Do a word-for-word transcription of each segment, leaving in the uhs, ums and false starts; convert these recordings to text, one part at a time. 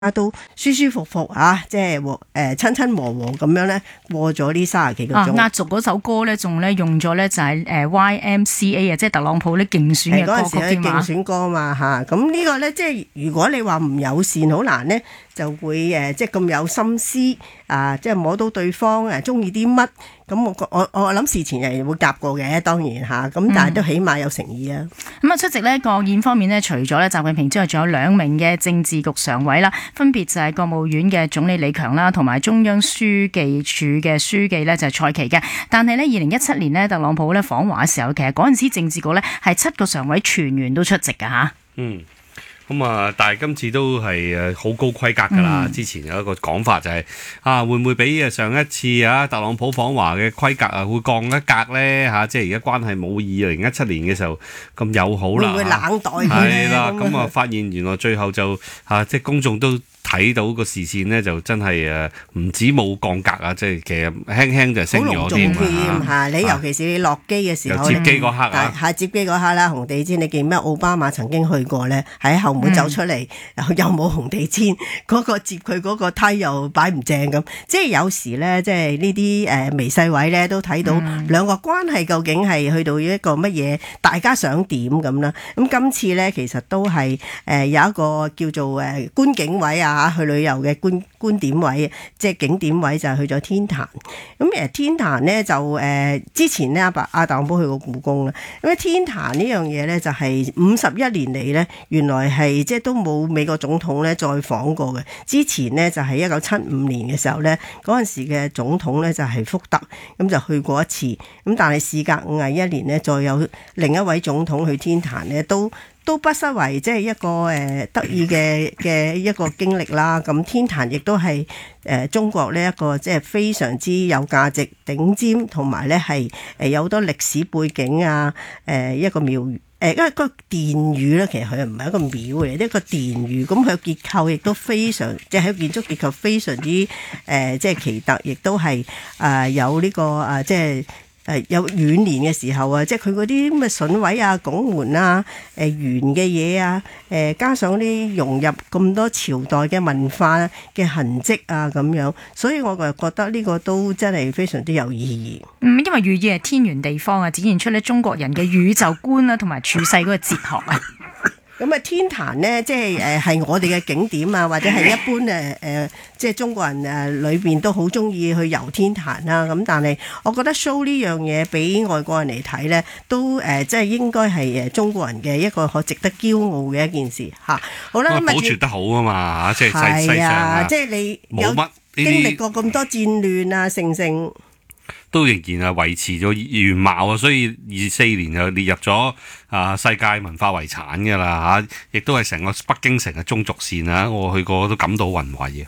都舒舒服服啊，即係誒親親和和咁樣咧過咗呢三十幾個鐘。 壓軸嗰首歌咧，仲咧用咗咧就係誒 Y M C A 啊，即係特朗普咧競選嘅歌曲添嘛。 嗰陣時咧競選歌嘛嚇，咁呢個咧即係如果你話唔友善，好難咧就會誒即係咁有心思啊，即係摸到對方誒中意啲乜。咁我我我諗事前係會夾過嘅，當然嚇，咁但係都起碼有誠意啊。 咁啊、嗯、出席呢國宴方面呢，除咗咧習近平之外，仲有兩名嘅政治局常委啦，分別就係國務院嘅總理李強啦，同埋中央書記處嘅書記呢，就係蔡奇嘅。但係呢，二零一七年呢，特朗普咧訪華嘅時候，其實嗰陣時政治局呢係七個常委全員都出席㗎吓。 嗯。咁啊！但係今次都係誒好高規格㗎啦。嗯、之前有一個講法就係、是、啊，會唔會比誒上一次啊特朗普訪華嘅規格啊會降一格咧嚇、啊？即係而家關係冇二零一七年嘅時候咁友好啦。會唔會冷待佢咧？係啦，咁啊發現原來最後就嚇即係公眾都睇到個視線呢，就真係誒唔止冇降格啊！即係其實輕輕就升咗添嚇。你尤其是你落機嘅時候接機嗰刻啊， 係接機嗰刻啦，紅地氈你記唔記得奧巴馬曾經去過咧？喺後門走出嚟，嗯、又冇紅地氈，嗰、嗰個接佢嗰個梯又擺唔正咁。即係有時咧，即係呢啲誒微細位咧，都睇到兩個關係究竟係去到一個乜嘢，大家想點咁啦。咁今次咧其實都係誒有一個叫做誒觀景位啊。去旅遊嘅觀觀點位，即係景點位就係去咗天壇。咁誒天壇呢，就誒、呃、之前呢，阿伯阿特朗普去過故宮啦。咁天壇呢樣嘢呢，就係五十一年嚟呢，原來係即係都冇美國總統呢再訪過嘅。之前呢，就係一九七五年嘅時候呢，嗰陣時嘅總統呢，就係福特，咁就去過一次。咁但係事隔五十一年呢，再有另一位總統去天壇呢，都都不失為即係一個誒得意嘅嘅一個經歷啦。咁天壇亦都係誒中國呢一個即係非常之有價值、頂尖，同埋咧係誒有好多歷史背景啊。誒一個廟誒，因為個殿宇咧，其實佢唔係一個廟嚟，一個殿宇。咁佢嘅結構亦都非常，即係喺建築結構非常之誒即係奇特，亦都係誒有呢個誒即係。誒有遠年嘅時候啊，即係佢嗰啲咁嘅筍位啊、拱門啊、誒圓嘅嘢啊，誒加上啲融入咁多朝代嘅文化嘅痕跡啊咁樣，所以我就覺得呢個都真係非常之有意義。 嗯，因為寓意係天圓地方啊，展現出咧中國人嘅宇宙觀啊，同埋處世嗰個哲學啊。 咁啊，天壇呢，即係誒係我哋嘅景點啊，或者係一般誒誒、呃，即係中國人誒裏邊都好中意去遊天壇啦。咁但係我覺得 show 呢樣嘢俾外國人嚟睇呢，都誒、呃、即係應該係誒中國人嘅一個可值得驕傲嘅一件事嚇。好啦，咁保存得好啊嘛，即係世世上啊， 即係你有經歷過咁多戰亂啊，成成。 都仍然係維持咗原貌啊，所以二四年就列入咗啊世界文化遺產㗎啦嚇，亦都係成個北京城嘅中軸線啊！我去過都感到宏偉啊！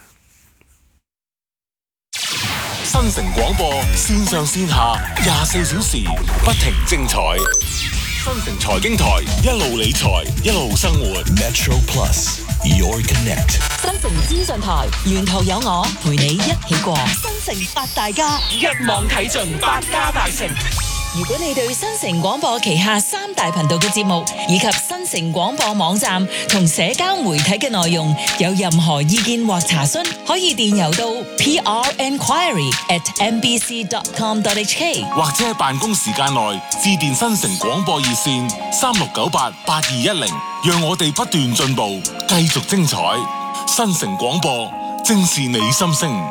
新城廣播線上線下廿四小時不停精彩，新城財經台一路理財一路生活 Metro Plus Your Connect， 新城資訊台沿途有我陪你一起過新城八大家， 一網睇盡百家大城。 如果你對新城廣播旗下三大頻道嘅節目以及新城廣播網站同社交媒體嘅內容有任何意見或查詢，可以電郵到 p r enquiry at m b c dot com dot h k， 或者喺辦公時間內致電新城廣播熱線三六九八八二一零，讓我哋不斷進步，繼續精彩。新城廣播正是你心聲。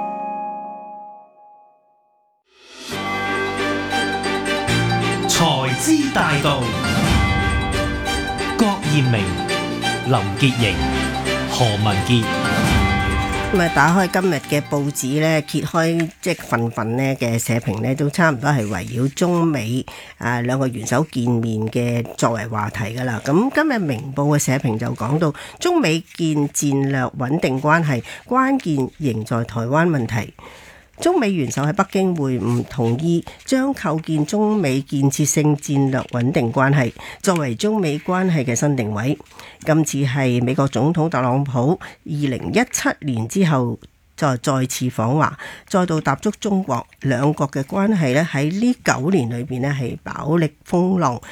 財資大道，郭艷明、林潔瑩、何文傑。 咁啊，打開今日嘅報紙咧，揭開即係份份咧嘅社評咧，都差唔多係圍繞中美啊兩個元首見面嘅作為話題噶啦。咁今日明報嘅社評就講到，中美建戰略穩定關係，關鍵仍在台灣問題。中美元首喺北京會晤，同意將構建中美建設性戰略穩定關係作為中美關係嘅新定位。今次係美國總統特朗普二零一七年之後再再次訪華，再度踏足中國，兩國嘅關係咧喺呢九年裏邊咧係飽歷風浪。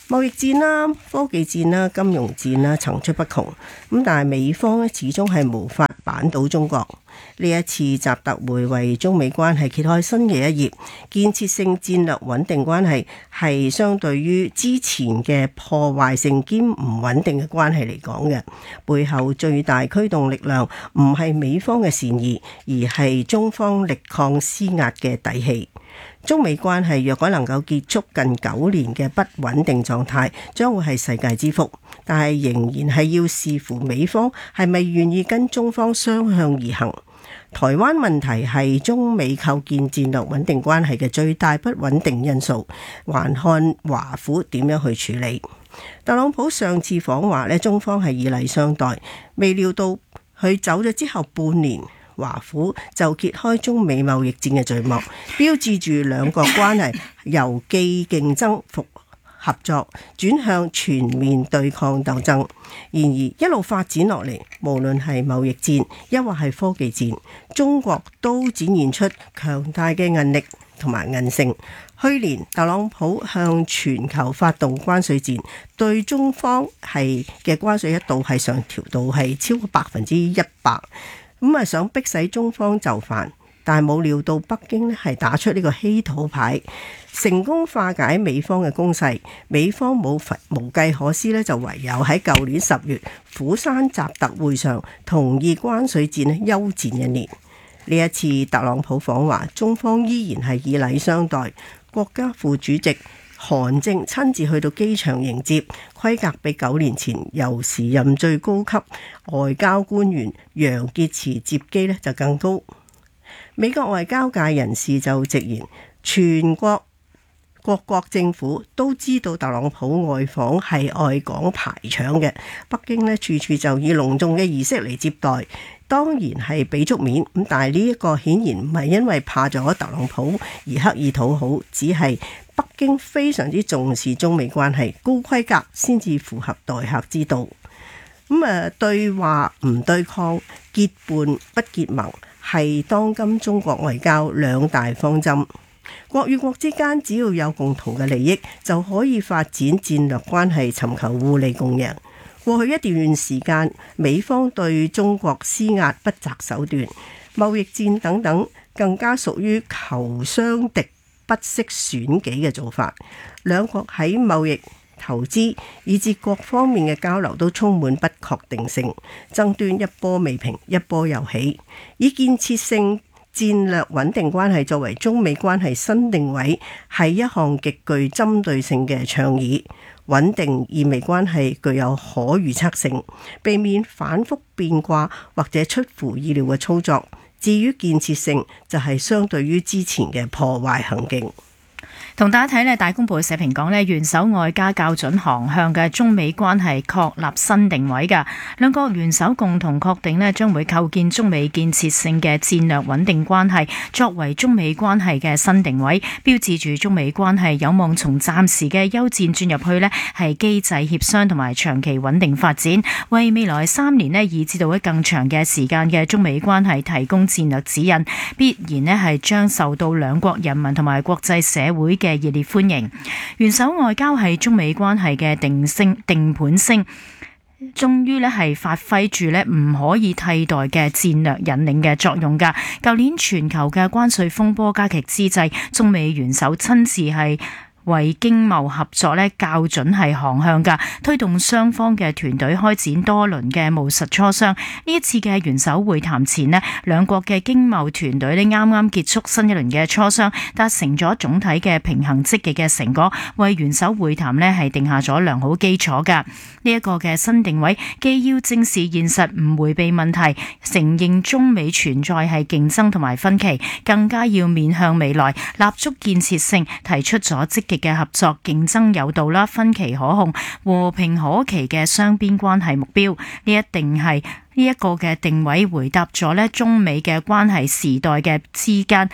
貿易戰啦、科技戰啦、金融戰啦層出不窮，咁但係美方咧始終係無法扳倒中國。呢一次習特會為中美關係揭開新嘅一頁，建設性戰略穩定關係係相對於之前嘅破壞性兼唔穩定嘅關係嚟講嘅，背後最大驅動力量唔係美方嘅善意，而係中方力抗施壓嘅底氣。中美關係若果能夠結束近九年嘅不穩定狀態，將會係世界之福，但係仍然係要視乎美方係咪願意跟中方相向而行。台灣問題係中美構建戰略穩定關係嘅最大不穩定因素，還看華府點樣去處理。特朗普上次訪華呢，中方係以禮相待，未料到佢走咗之後半年，華府就揭開中美貿易戰嘅序幕，標誌住兩國關係由既競爭復合作轉向全面對抗鬥爭。然而一路發展落嚟，無論係貿易戰抑或係科技戰，中國都展現出強大嘅韌力同埋韌性。去年特朗普向全球發動關稅戰，對中方係嘅關稅一度係上調到係超過百分之一百。咁啊，想逼使中方就範，但係冇料到北京咧係打出呢個稀土牌，成功化解美方嘅攻勢。美方冇無計可施咧，就唯有喺舊年十月釜山習特會上同意關稅戰咧休戰一年。呢一次特朗普訪華，中方依然係以禮相待，國家副主席韓正親自去到機場迎接，規格比九年前由時任最高級外交官員楊潔篪接機呢就更高。美國外交界人士就直言，全國各國政府都知道特朗普外訪係愛港排場嘅，北京呢處處就以隆重嘅儀式嚟接待，當然係俾足面咁，但係呢一個顯然唔係因為怕咗特朗普而刻意討好，只係北京非常之重視中美關係，高規格先至符合待客之道。咁啊，對話唔對抗，結伴不結盟，係當今中國外交兩大方針。國與國之間只要有共同嘅利益，就可以發展戰略關係，尋求互利共贏。過去一段時間，美方對中國施壓不擇手段，貿易戰等等，更加屬於求傷敵不惜損己嘅做法。兩國喺貿易、投資以至各方面嘅交流都充滿不確定性，爭端一波未平，一波又起。以建設性戰略穩定關係作為中美關係新定位，係一項極具針對性嘅倡議。穩定意味關係具有可預測性，避免反覆變卦或者出乎意料嘅操作。至於建設性，就係相對於之前嘅破壞行徑。 同大家睇呢大公報嘅社評講呢，元首外交校準航向嘅中美關係確立新定位㗎。兩國元首共同確定呢將會構建中美建設性嘅戰略穩定關係，作為中美關係嘅新定位，標誌住中美關係有望從暫時嘅休戰轉入去呢係機制協商同埋長期穩定發展，為未來三年呢以至到喺更長嘅時間嘅中美關係提供戰略指引，必然呢係將受到兩國人民同埋國際社會嘅嘅熱烈歡迎。元首外交係中美關係嘅定聲定盤聲，終於咧係發揮住咧唔可以替代嘅戰略引領嘅作用㗎。舊年全球嘅關稅風波加劇之際，中美元首親自係為經貿合作咧校準係航向㗎，推動雙方嘅團隊開展多輪嘅務實磋商。呢一次嘅元首會談前咧，兩國嘅經貿團隊咧啱啱結束新一輪嘅磋商，達成咗總體嘅平衡積極嘅成果，為元首會談咧係定下咗良好基礎㗎。呢一個嘅新定位，既要正視現實，唔迴避問題，承認中美存在係競爭同埋分歧，更加要面向未來，立足建設性，提出咗積極嘅合作、競爭有道啦、分歧可控、和平可期嘅雙邊關係目標。呢一定係呢一個嘅定位，回答咗咧中美嘅關係時代嘅之間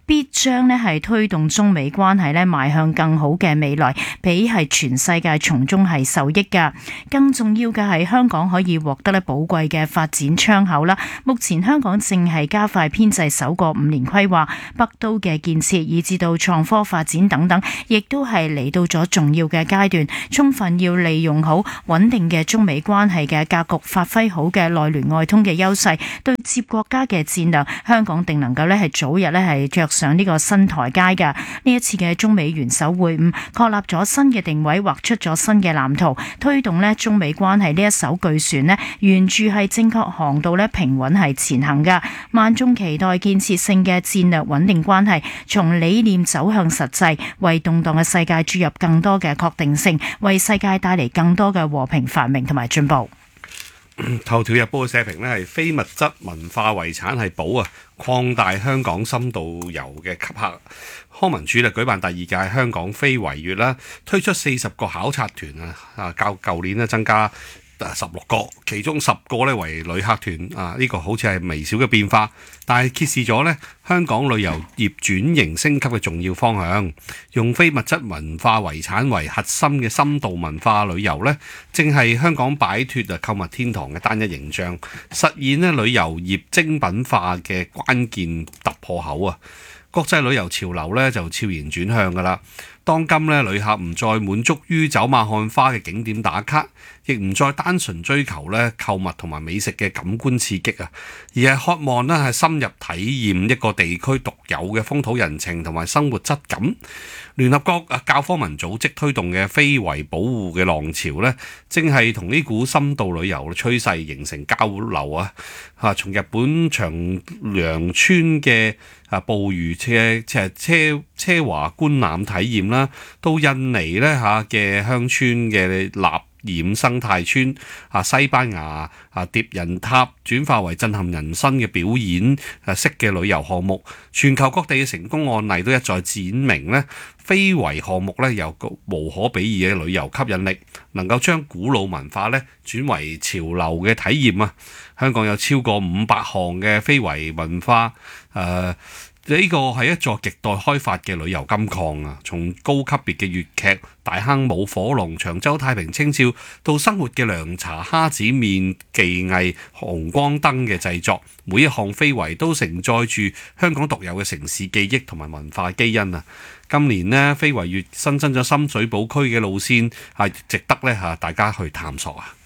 必將咧係推動中美關係咧邁向更好嘅未來，俾係全世界從中係受益噶。更重要嘅係香港可以獲得咧寶貴嘅發展窗口啦。目前香港正係加快編制首個五年規劃，北都嘅建設以至到創科發展等等，亦都係嚟到咗重要嘅階段，充分要利用好穩定嘅中美關係嘅格局，發揮好嘅內聯外通嘅優勢，對接國家嘅戰略，香港定能夠咧係早日咧係着上呢個新台階㗎。呢一次嘅中美元首會晤，確立咗新嘅定位，畫出咗新嘅藍圖，推動咧中美關係呢一艘巨船咧沿住係正確航道咧平穩係前行㗎。萬眾期待建設性嘅戰略穩定關係，從理念走向實際，為動盪嘅世界注入更多嘅確定性，為世界帶嚟更多嘅和平繁榮同埋進步。 頭條日報嘅社評呢係非物質文化遺產係寶啊，擴大香港深度遊嘅吸客。康文署咧舉辦第二屆香港非遺月啦，推出四十個考察團啊，啊較舊年咧增加十六個，其中十個咧為旅客團啊，呢、這個好似係微小嘅變化，但係揭示咗咧香港旅遊業轉型升級嘅重要方向。用非物質文化遺產為核心嘅深度文化旅遊咧，正係香港擺脫啊購物天堂嘅單一形象，實現咧旅遊業精品化嘅關鍵突破口啊！國際旅遊潮流咧就悄然轉向㗎啦。當今咧旅客唔再滿足於走馬看花嘅景點打卡，亦唔再單純追求咧購物同埋美食嘅感官刺激啊，而係渴望咧係深入體驗一個地區獨有嘅風土人情同埋生活質感。聯合國啊教科文組織推動嘅非遺保護嘅浪潮咧，正係同呢股深度旅遊嘅趨勢形成交流啊！嚇，從日本長良村嘅啊捕魚車車車奢華觀覽體驗啦，到印尼咧嚇嘅鄉村嘅納染生態村啊，西班牙啊疊人塔轉化為震撼人生嘅表演啊式嘅旅遊項目，全球各地嘅成功案例都一再展明咧，非遺項目咧有個無可比擬嘅旅遊吸引力，能夠將古老文化咧轉為潮流嘅體驗啊！香港有超過五百項嘅非遺文化，誒、呃、呢、這個係一座亟待開發嘅旅遊金礦啊！從高級別嘅粵劇、大坑舞、火龍、長洲太平清醮，到生活嘅涼茶、蝦子麵、技藝、紅光燈嘅製作，每一項非遺都承載住香港獨有嘅城市記憶同埋文化基因啊！今年呢，非遺月新增咗深水埗區嘅路線，係值得咧嚇大家去探索啊！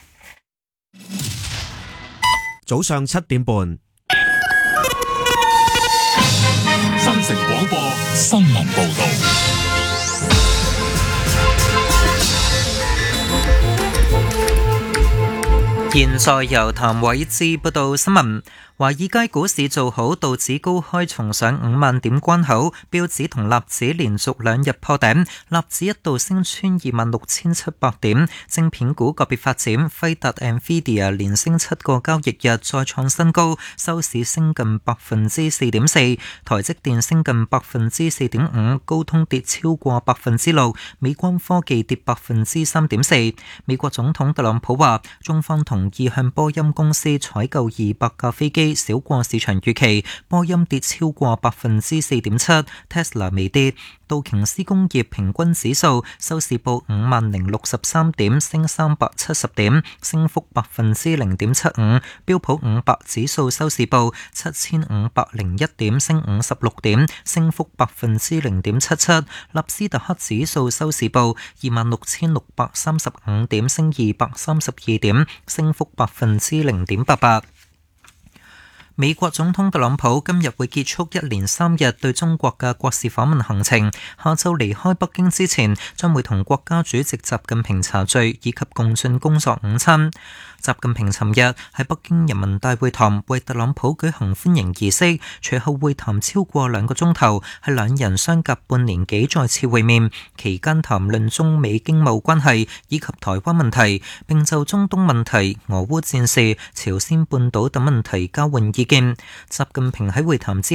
早上七點半， 新城廣播新聞報導。 現在由譚偉志報道新聞。華爾街股市做好，道指高開重上五萬點關口，標指同納指連續兩日破頂，納指一度升穿二萬六千七百點。晶片股個別發展，輝達 Nvidia 連升七個交易日，再創新高，收市升近百分之四點四。台積電升近百分之四點五，高通跌超過百分之六，美光科技跌百分之三點四。美國總統特朗普話，中方同意向波音公司採購二百架飛機，少過市場預期，波音跌超過百分之四點七 ，Tesla 微跌。道瓊斯工業平均指數收市報五萬零六十三點，升三百七十點，升幅百分之零點七五。標普五百指數收市報七千五百零一點，升五十六點，升幅百分之零點七七。納斯達克指數收市報二萬六千六百三十五點，升二百三十二點，升幅百分之零點八八。美國總統特朗普今日會結束一連三日對中國嘅國事訪問行程，下晝離開北京之前，將會同國家主席習近平茶聚以及共進工作午餐。習近平尋日喺北京人民大會堂為特朗普舉行歡迎儀式，隨後會談超過兩個鐘頭，係兩人相隔半年幾再次會面，期間談論中美經貿關係以及台灣問題，並就中東問題、俄烏戰事、朝鮮半島等問題交換意見。習近平喺會談之